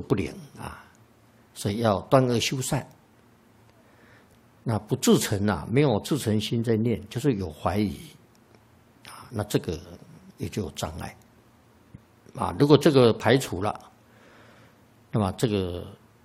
不灵啊，所以要断恶修善。那不自诚啊，没有自诚心在念，就是有怀疑啊，那这个也就有障碍啊。如果这个排除了，那么这个